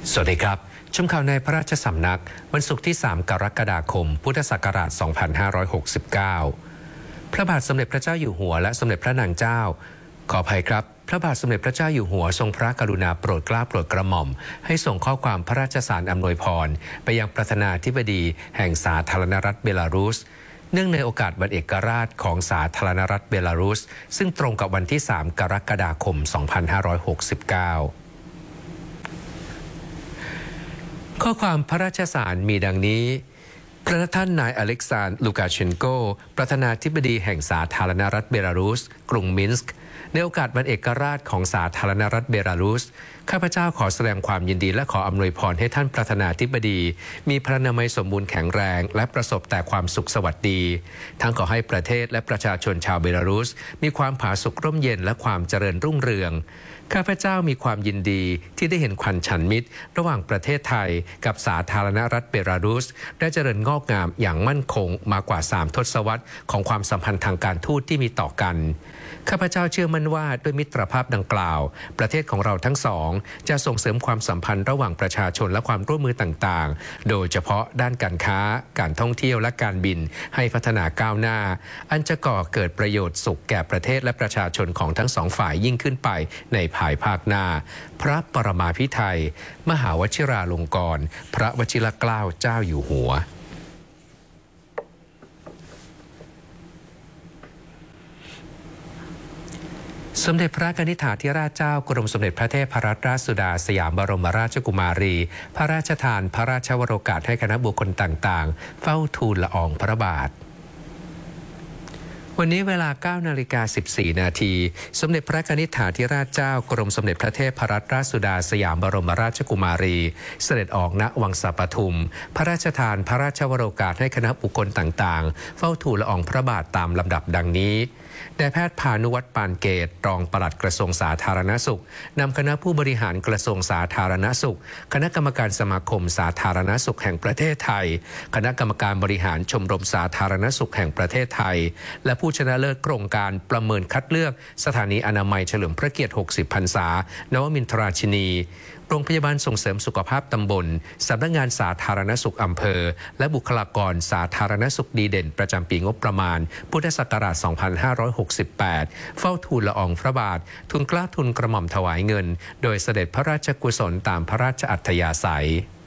สวัสดีครับชมข่าวในพระราชสำนักวันศุกร์ที่ 3 กรกฎาคม พุทธศักราช 2569 พระบาทสมเด็จพระเจ้าอยู่หัวและสมเด็จพระนางเจ้าขออภัยครับพระบาทสมเด็จพระเจ้าอยู่หัวทรงพระกรุณาโปรดเกล้าโปรดกระหม่อมให้ส่งข้อความพระราชสารอำนวยพรไปยังประธานาธิบดีแห่งสาธารณรัฐเบลารุสเนื่องในโอกาสวันเอกราชของสาธารณรัฐเบลารุสซึ่งตรงกับวันที่ 3 กรกฎาคม 2569ข้อความพระราชสารมีดังนี้พระท่านนายอเล็กซานด์ ลูกาเชนโกประธานาธิบดีแห่งสาธารณรัฐเบลารุสกรุงมินสก์ในโอกาสวันเอกราชของสาธารณรัฐเบลารุสข้าพเจ้าขอแสดงความยินดีและขออำนวยพรให้ท่านประธานาธิบดีมีพระนามัยสมบูรณ์แข็งแรงและประสบแต่ความสุขสวัสดีทั้งขอให้ประเทศและประชาชนชาวเบลารุสมีความผาสุกร่มเย็นและความเจริญรุ่งเรืองข้าพเจ้ามีความยินดีที่ได้เห็นขวัญฉันมิตรระหว่างประเทศไทยกับสาธารณรัฐเบลารุสได้เจริญงอกงามอย่างมั่นคงมากว่า3 ทศวรรษของความสัมพันธ์ทางการทูตที่มีต่อกันข้าพเจ้าเชื่อมั่นว่าด้วยมิตรภาพดังกล่าวประเทศของเราทั้งสองจะส่งเสริมความสัมพันธ์ระหว่างประชาชนและความร่วมมือต่างๆโดยเฉพาะด้านการค้าการท่องเที่ยวและการบินให้พัฒนาก้าวหน้าอันจะก่อเกิดประโยชน์สุขแก่ประเทศและประชาชนของทั้งสองฝ่ายยิ่งขึ้นไปในภายภาคหน้าพระปรมาภิไธยมหาวชิราลงกรณ์พระวชิรเกล้าเจ้าอยู่หัวสมเด็จพระกนิษฐาธิราชเจ้ากรมสมเด็จพระเทพรัตนราชสุดาสยามบรมราชกุมารีพระราชทานพระราชวโรกาสให้คณะบุคคลต่างๆเฝ้าทูลละอองพระบาทวันนี้เวลา 9:14 นาทีสมเด็จพระกนิษฐาธิราชเจ้ากรมสมเด็จพระเทพรัตนราชสุดาสยามบรมราชกุมารีเสด็จออกณวังสะปทุมพระราชทานพระราชวโรกาสให้คณะบุคคลต่างๆเฝ้าทูลละอองพระบาทตามลำดับดังนี้นายแพทย์พานุวัฒน์ปานเกตรองปลัดกระทรวงสาธารณสุขนำคณะผู้บริหารกระทรวงสาธารณสุขคณะกรรมการสมาคมสาธารณสุขแห่งประเทศไทยคณะกรรมการบริหารชมรมสาธารณสุขแห่งประเทศไทยและผู้ชนะเลิศโครงการประเมินคัดเลือกสถานีอนามัยเฉลิมพระเกียรติ 60 พรรษานวมินทราชินีโรงพยาบาลส่งเสริมสุขภาพตำบลสำนักงานสาธารณสุขอำเภอและบุคลากรสาธารณสุขดีเด่นประจำปีงบประมาณพุทธศักราช 2568 เฝ้าทูลละอองพระบาททูลเกล้าทูลกระหม่อมถวายเงินโดยเสด็จพระราชกุศลตามพระราชอัธยาศัย